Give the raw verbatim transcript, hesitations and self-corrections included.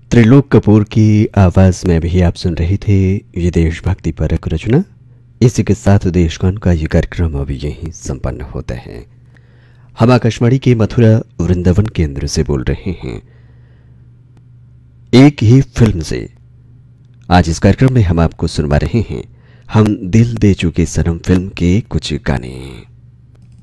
त्रिलोक कपूर की आवाज में भी आप सुन रहे थे ये देशभक्ति परक रचना। इसी के साथ देशगान का ये कार्यक्रम अभी यहीं संपन्न होता है। हम आकाशवाणी के मथुरा वृंदावन केंद्र से बोल रहे हैं। एक ही फिल्म से आज इस कार्यक्रम में हम आपको सुनवा रहे हैं हम दिल दे चुके सनम फिल्म के कुछ गाने।